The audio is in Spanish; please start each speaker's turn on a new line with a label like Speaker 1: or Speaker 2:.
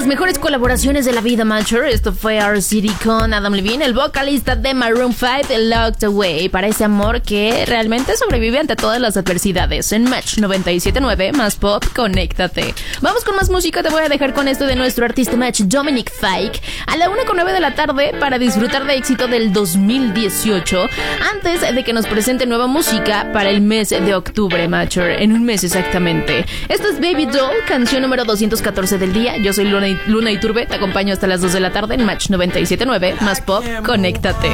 Speaker 1: las mejores colaboraciones de la vida, Mature. Esto fue Our City con Adam Levine, el vocalista de Maroon 5, Locked Away, para ese amor que realmente sobrevive ante todas las adversidades. En Match 97.9, más pop, conéctate. Vamos con más música, te voy a dejar con esto de nuestro artista Match, Dominic Fike, a la 1:09 de la tarde para disfrutar de éxito del 2018, antes de que nos presente nueva música para el mes de octubre, Mature, en un mes exactamente. Esto es Baby Doll, canción número 214 del día. Yo soy Luna Iturbe, te acompaño hasta las 2 de la tarde en Match 97.9, más pop, conéctate.